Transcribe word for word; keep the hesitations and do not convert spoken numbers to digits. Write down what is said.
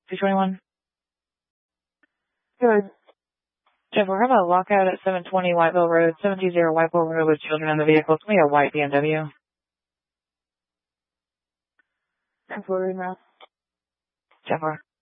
two twenty-one. Good. Jeff, we're having a lockout at seven twenty Whiteville Road, seven two zero Whiteville Road with children in the vehicle. It's going to be a white B M W. ten forty now. Jeff, we're